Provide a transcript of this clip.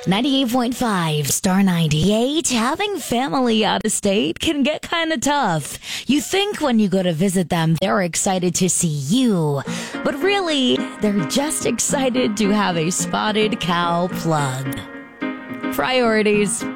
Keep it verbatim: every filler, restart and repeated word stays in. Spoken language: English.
ninety-eight point five, Star ninety-eight. Having family out of state can get kind of tough. You think when you go to visit them, they're excited to see you. But really, they're just excited to have a spotted cow plug. Priorities.